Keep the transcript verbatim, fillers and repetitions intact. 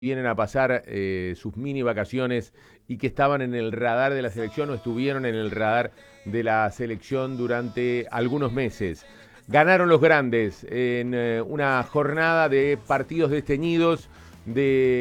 vienen a pasar eh, sus mini vacaciones y que estaban en el radar de la selección o estuvieron en el radar de la selección durante algunos meses. Ganaron los grandes en eh, una jornada de partidos desteñidos, de